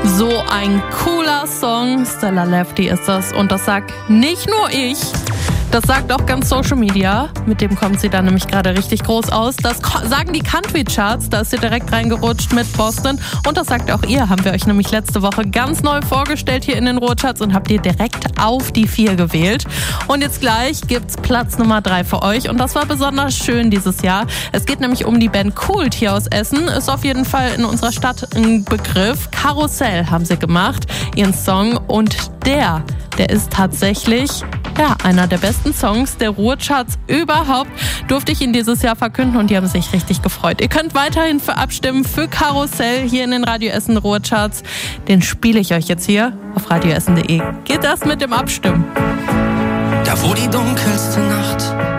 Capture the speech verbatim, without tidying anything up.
So ein cooler Song, Stella Lefty ist das. Und das sagt nicht nur ich, das sagt auch ganz Social Media. Mit dem kommt sie dann nämlich gerade richtig groß aus. Das sagen die Country Charts, da ist sie direkt reingerutscht mit Boston. Und das sagt auch ihr, haben wir euch nämlich letzte Woche ganz neu vorgestellt hier in den Ruhrcharts und habt ihr direkt auf die vier gewählt. Und jetzt gleich gibt's Platz Nummer drei für euch. Und das war besonders schön dieses Jahr. Es geht nämlich um die Band Kult hier aus Essen. Ist auf jeden Fall in unserer Stadt ein Begriff. Karussell haben sie gemacht, ihren Song. Und der, der ist tatsächlich... ja, einer der besten Songs der Ruhrcharts überhaupt, durfte ich ihn dieses Jahr verkünden und die haben sich richtig gefreut. Ihr könnt weiterhin für abstimmen für Karussell hier in den Radio Essen Ruhrcharts. Den spiele ich euch jetzt hier auf radioessen punkt de. Geht das mit dem Abstimmen? Da wo die dunkelste Nacht